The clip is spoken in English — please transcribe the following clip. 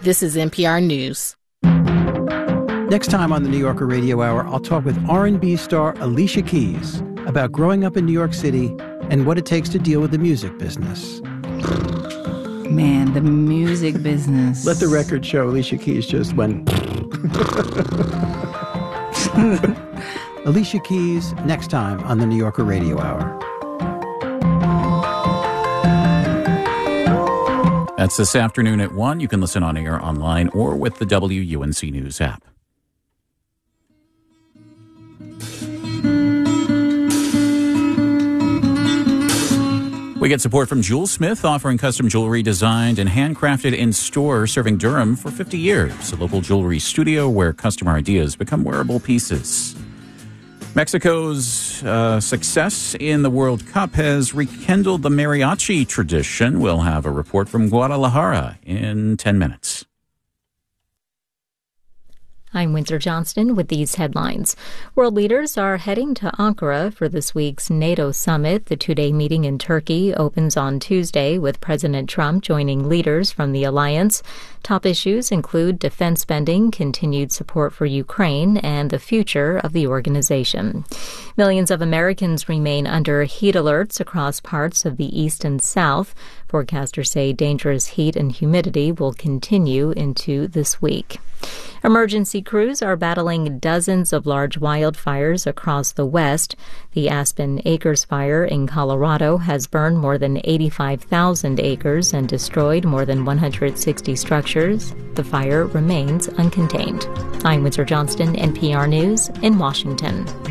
This is NPR News. Next time on the New Yorker Radio Hour, I'll talk with R&B star Alicia Keys about growing up in New York City and what it takes to deal with the music business. Man, the music business. Let the record show Alicia Keys just went... Alicia Keys, next time on the New Yorker Radio Hour. That's this afternoon at 1. You can listen on air, online, or with the WUNC News app. We get support from Jewel Smith, offering custom jewelry designed and handcrafted in store, serving Durham for 50 years. A local jewelry studio where customer ideas become wearable pieces. Mexico's success in the World Cup has rekindled the mariachi tradition. We'll have a report from Guadalajara in 10 minutes. I'm Windsor Johnston with these headlines. World leaders are heading to Ankara for this week's NATO summit. The two-day meeting in Turkey opens on Tuesday with President Trump joining leaders from the alliance. Top issues include defense spending, continued support for Ukraine, and the future of the organization. Millions of Americans remain under heat alerts across parts of the east and south. Forecasters say dangerous heat and humidity will continue into this week. Emergency crews are battling dozens of large wildfires across the West. The Aspen Acres fire in Colorado has burned more than 85,000 acres and destroyed more than 160 structures. The fire remains uncontained. I'm Windsor Johnston, NPR News in Washington.